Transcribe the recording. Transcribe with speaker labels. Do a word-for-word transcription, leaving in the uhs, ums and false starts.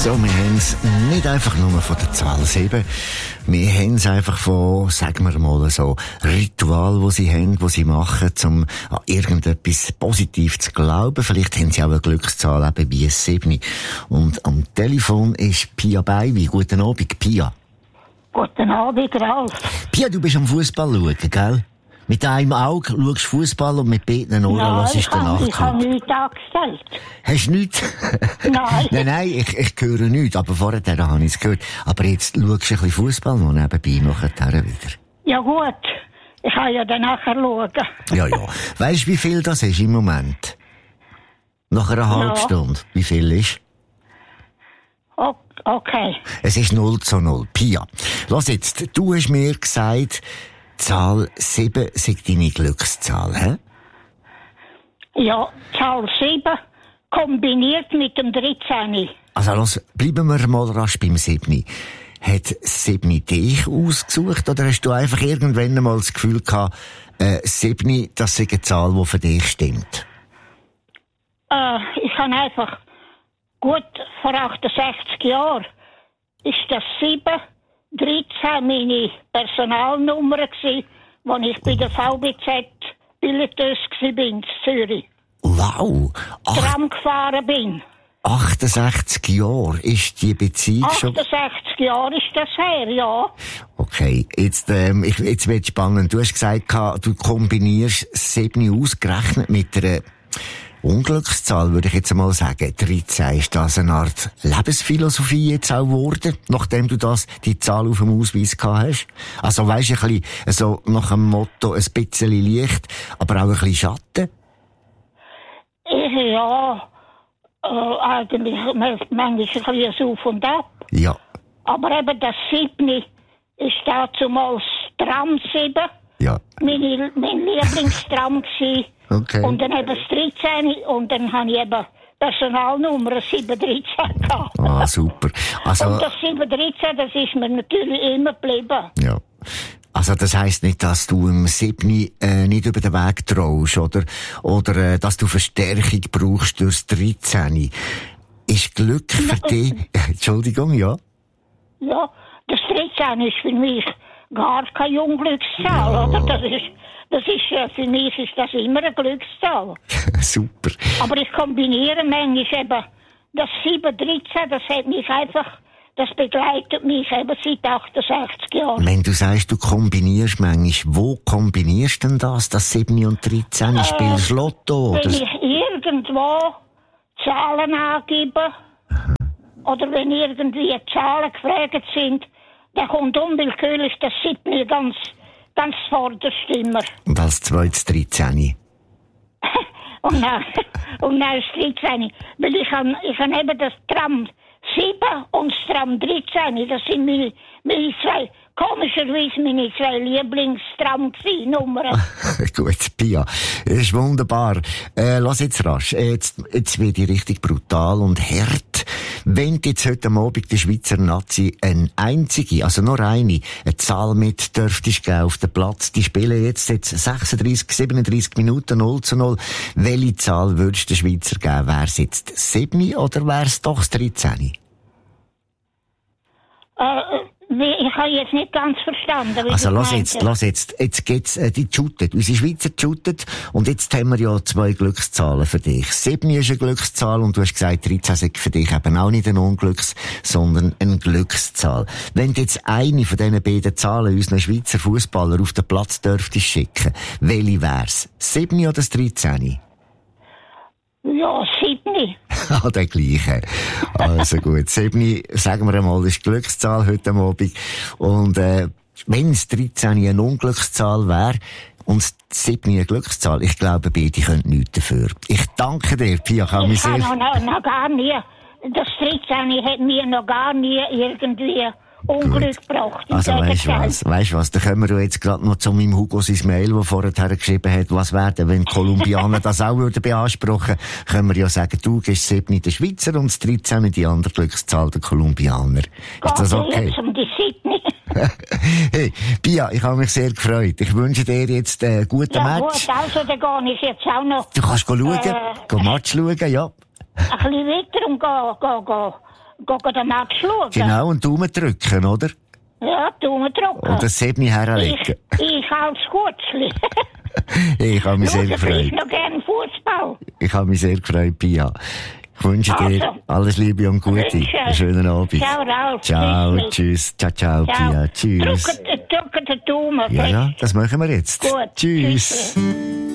Speaker 1: So, wir haben es nicht einfach nur von der Zahl sieben. Wir haben es einfach von, sagen wir mal so, Ritual, wo sie haben, wo sie machen, um an irgendetwas positiv zu glauben. Vielleicht haben sie auch eine Glückszahl, eben wie sieben. Und am Telefon ist Pia Beiwi. Guten Abend, Pia.
Speaker 2: Guten Abend, Ralf.
Speaker 1: Pia, du bist am Fußball schauen, gell? Mit einem Auge schaust du Fußball und mit beiden Ohren
Speaker 2: Nein,
Speaker 1: hörst du den Nachklapp.
Speaker 2: ich habe nichts angestellt.
Speaker 1: Hast du nichts?
Speaker 2: Nein.
Speaker 1: nein, nein, ich, ich höre nichts, aber vorher habe ich es gehört. Aber jetzt schaust du ein bisschen Fußball noch nebenbei, nachher wieder.
Speaker 2: Ja gut, ich kann ja dann nachher schauen.
Speaker 1: Ja, ja. Weisst du, wie viel das ist im Moment? Nach einer halben
Speaker 2: Ja.
Speaker 1: Stunde. Wie viel ist?
Speaker 2: O- Okay.
Speaker 1: Es ist null zu null. Pia, lass jetzt, du hast mir gesagt, Zahl sieben sei deine Glückszahl, hä?
Speaker 2: Ja, Zahl sieben kombiniert mit dem dreizehn.
Speaker 1: Also los, bleiben wir mal rasch beim sieben. Hat sieben dich ausgesucht oder hast du einfach irgendwann mal das Gefühl gehabt, äh, sieben, das sei eine Zahl, die für dich stimmt?
Speaker 2: Äh, ich habe einfach, gut, vor achtundsechzig Jahren ist das sieben, dreizehn meine Personalnummer gsi, als ich bei der V B Z Billeteuse gsi bin, in Zürich.
Speaker 1: Wow! Ach,
Speaker 2: Tram gefahren bin.
Speaker 1: achtundsechzig Jahre ist die Beziehung schon...
Speaker 2: achtundsechzig Jahre ist das her, ja.
Speaker 1: Okay, jetzt, ähm, ich, jetzt wird spannend. Du hast gesagt, du kombinierst sieben ausgerechnet mit einer Unglückszahl, würde ich jetzt einmal sagen. dreizehn, ist das eine Art Lebensphilosophie jetzt auch geworden, nachdem du das, die Zahl auf dem Ausweis gehabt hast? Also weisst du, ein bisschen, so nach dem Motto, ein bisschen Licht, aber auch ein bisschen Schatten?
Speaker 2: Ja, äh, eigentlich manchmal ein bisschen Auf und Ab.
Speaker 1: Ja.
Speaker 2: Aber eben das siebne ist dazumals Tram sieben.
Speaker 1: Ja.
Speaker 2: Meine, mein Lieblingstram gsi.
Speaker 1: Okay.
Speaker 2: Und dann eben das dreizehn und dann habe ich eben Personalnummer sieben dreizehn gehabt.
Speaker 1: Ah, super. Also,
Speaker 2: Und das sieben dreizehn, das ist mir natürlich immer geblieben.
Speaker 1: ja. Also das heisst nicht, dass du im sieben äh, nicht über den Weg traust, oder? Oder äh, dass du Verstärkung brauchst durchs dreizehn. Ist Glück für dich... Entschuldigung, ja?
Speaker 2: Ja, das dreizehn ist für mich gar keine Unglückszahl,
Speaker 1: Ja.
Speaker 2: oder? Das ist, das ist, äh, für mich ist das immer eine Glückszahl.
Speaker 1: Super.
Speaker 2: Aber ich kombiniere manchmal eben das sieben dreizehn, das hat mich einfach, das begleitet mich eben seit achtundsechzig Jahren.
Speaker 1: Wenn du sagst, du kombinierst manchmal, wo kombinierst du denn das, das sieben und dreizehn?
Speaker 2: Äh,
Speaker 1: Spielst du Lotto, oder?
Speaker 2: Wenn ich irgendwo Zahlen angebe, oder wenn irgendwie Zahlen gefragt sind, dann kommt unwillkürlich das siebte ganz, ganz vorderst immer.
Speaker 1: Und als zweites dreizehn.
Speaker 2: Und dann, und dann das dreizehn. Weil ich habe ich hab eben das Tram sieben und das Tram dreizehn. Das sind meine, meine zwei, komischerweise meine zwei Lieblingstram-Nummern.
Speaker 1: Gut, Pia, das ist wunderbar. Äh, lass jetzt rasch. Jetzt, jetzt wird ich richtig brutal und hart. Wenn du jetzt heute Abend der Schweizer Nazi eine einzige, also nur eine, eine Zahl mit dürftest geben auf den Platz, die spielen jetzt, jetzt sechsunddreissig, siebenunddreissig Minuten null zu null. Welche Zahl würdest du den Schweizer geben? Wär's jetzt sieben oder wär's doch das dreizehn?
Speaker 2: Äh, wie- ich habe jetzt nicht ganz verstanden. Wie
Speaker 1: Also
Speaker 2: du
Speaker 1: lass
Speaker 2: gemeint
Speaker 1: jetzt,
Speaker 2: hast.
Speaker 1: lass jetzt, jetzt geht's, äh, die shootet, unsere Schweizer shootet, und jetzt haben wir ja zwei Glückszahlen für dich. sieben ist eine Glückszahl und du hast gesagt, dreizehn sei für dich eben auch nicht eine Unglücks, sondern eine Glückszahl. Wenn du jetzt eine von diesen beiden Zahlen unseren Schweizer Fußballer auf den Platz dürftest schicken, welche wär's? sieben oder das dreizehn?
Speaker 2: Ja, sieben.
Speaker 1: Ah, der gleiche. Also gut, sieben, sagen wir einmal, ist die Glückszahl heute Abend. Und äh, wenn es dreizehn eine Unglückszahl wäre und sieben eine Glückszahl, ich glaube, beide können nichts dafür. Ich danke dir, Pia. Ich habe mich
Speaker 2: Ich habe
Speaker 1: sehr...
Speaker 2: noch, noch, noch gar nie, das dreizehn hat mir noch gar nie irgendwie Unglück gebracht. Im
Speaker 1: Also weisst du
Speaker 2: Gegenteil.
Speaker 1: was, weisst du was, da kommen wir ja jetzt gerade noch zu meinem Hugo sein Mail, der vorher geschrieben hat, was werden, wenn die Kolumbianer das auch würden beanspruchen, können wir ja sagen, du gehst sieben der Schweizer und das dreizehn die andere Glückszahl der Kolumbianer. Ist das okay?
Speaker 2: Jetzt um die sieben.
Speaker 1: Hey, Pia, ich habe mich sehr gefreut. Ich wünsche dir jetzt einen guten
Speaker 2: Ja
Speaker 1: Match.
Speaker 2: gut, also dann gehe ich jetzt auch noch
Speaker 1: Du kannst go schauen,
Speaker 2: Äh.
Speaker 1: go Match schauen, ja.
Speaker 2: ein bisschen weiter und gehe, gehe, gehe, gehen den Match schauen.
Speaker 1: Genau, und Daumen drücken, oder?
Speaker 2: Ja, Daumen drücken.
Speaker 1: Und das Sebni herlegen.
Speaker 2: Ich, ich als Kurzli.
Speaker 1: Ich habe mich sehr gefreut.
Speaker 2: Ich noch gerne Fußball.
Speaker 1: Ich habe mich sehr gefreut, Pia. Ich wünsche
Speaker 2: Also,
Speaker 1: dir alles Liebe und Gute.
Speaker 2: wünsche.
Speaker 1: Einen schönen Abend.
Speaker 2: Ciao, Ralf.
Speaker 1: Ciao,
Speaker 2: Tschüss.
Speaker 1: tschüss. Ciao, ciao,
Speaker 2: Ciao.
Speaker 1: Pia. Tschüss.
Speaker 2: Drücken, drücken den Daumen
Speaker 1: Ja,
Speaker 2: fest.
Speaker 1: ja, das machen wir jetzt.
Speaker 2: Gut.
Speaker 1: Tschüss.
Speaker 2: Tschüss.